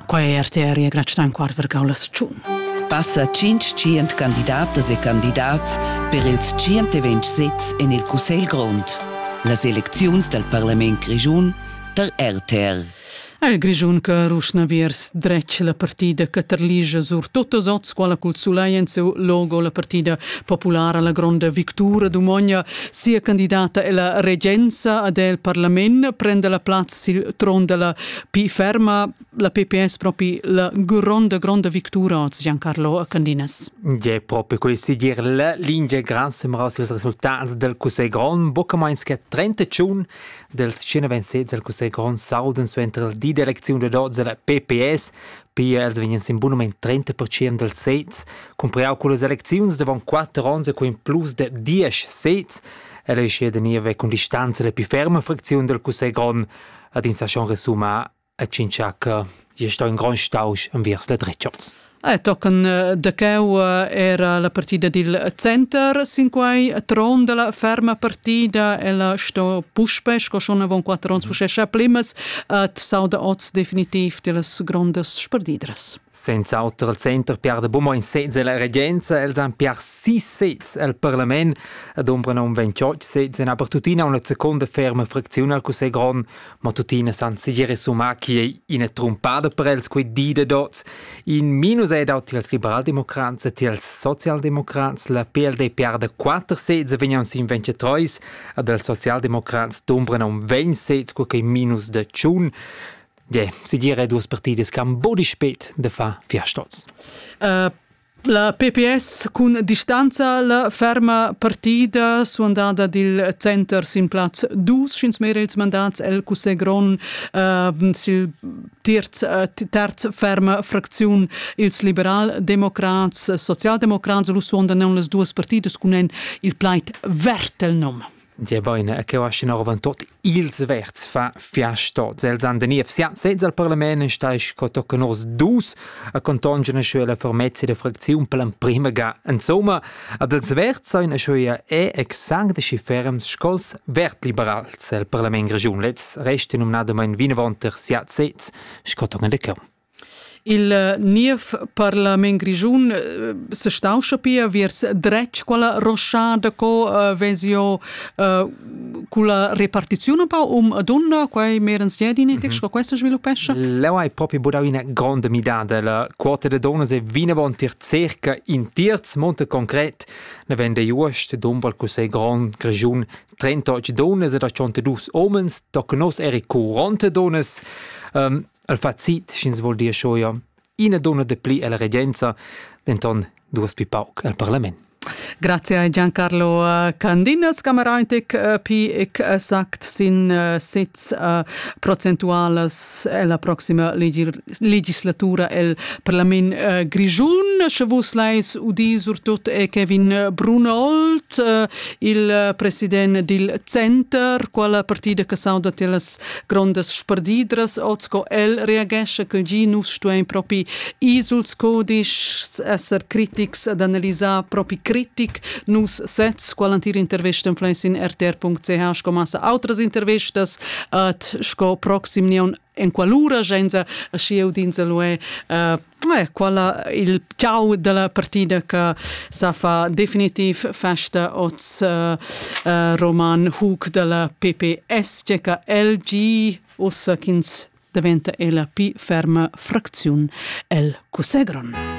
Quai RTR e Gratstein quart vergaulas tschun. Passa 500 candidatas e candidats per ils 120 sets en il Cussegl Grond. Las elecziuns del Parlament Grischun der RTR. Il Grischun che rusna viers dretg la partida che terlige sur tuttos ots quala cul suleien seu logo la partida popolare la grande victura d'Umogna sia candidata e la regenza del Parlament prende la plaz sil tron della P ferma la PPS proprio la grande victura ots Giancarlo Candinas. Ja, proprio questo dir la linea gran sembrava i risultati del Cussegl Grond, poco moins che 30 giorni del 127 del Cussegl Grond sauden su entre il di d'elezione de dots della PPS, pia els venien sin buonament 30% del sets, compreau con le elezioni davant 4 anni con plus de 10 sets, e la esce de nieve con distanza la più ferma frazione del Cussegl Grond, ad in sachon resuma a cinciaca, je sto in gran stausch am viers le dreccions. Tocken da cheu era la partida del Center, sin quai tron della ferma partida e la sto puspes, co schon avon 4 ans fuschescha plimas, at sauda ots definitiv de las grandes spardidras. Senza autor al Center piarda bumo in sets la regenza, els han piar 6 sets al Parlament, ad ombrano un 28 sets, en apertutina una seconda ferma frazione al Cussegl Grond, ma tutina san sigire summa che in trompada per els quei dida dots, in minus ed out als liberaldemocrats e als socialdemocrats, la PLD piarda 4 sets, vegnan sin 23, ad als socialdemocrats d'ombrano un 20 sets, quei minus de chun. Ja, si dire due partite che hanno un po' di spät da fa fiastots. La PPS con distanza la ferma partida su andata del Center sin plaz 2 schins mehr als mandats el Cussegl Grond sil terz ferma frazione ils liberal democrats socialdemocrats lu suonda non las duas partidas con il plait vert el nom. Ja, boina, che wasci noch van tot ils verts fa fiastots. Els han de nief sets al Parlament en stais co toccanos dus a contongena scho la formezza de frazione per la prima ga. Insomma, ad els verts soin a schoia exact de schiferms scols vert liberals al Parlament Grischun. Let's resten nada in Wienerwanter sets scotongen de cau. Il nief Parlament Grischun se stauscha pia viers dretg quella rochada co vesio quella repartizione pa donna quai merens jedinetics co questa sviluppescha? Leu hai proprio budau una grande midada. La quota de donne se Wienerwanter circa in terz monte concret. Ne vende just d'ombra al Cussegl Grond Grischun 38 donnes e da 22 omens, toccanos eri 40 donnes. Al fazit, schins vuol dir schoia, una donna de pli alla regenza, denton duas pi pauc al Parlament. Grazie a Giancarlo Candinas, Cameraitic pi sagt sin sets procentuales la prossima legislatura el Parlament Grischun. Chavus leis udi surtut e Kevin Brunold, il president del Center, quella partida che sauda telas grandes spardidras, ozco el reagesce che nus stuen propi isuls codis esser critics ad analizzar propi critic nus sets qualantir intervisten fleis in rtr.ch sco massa autras intervistas at sco proxim neon en qualura genza a schieu dinza lue quala il ciao della partida che sa fa definitiv festa oz Roman Hug della PPS ceca LG ossa kins diventa la pi ferma frazione el Cussegl Grond.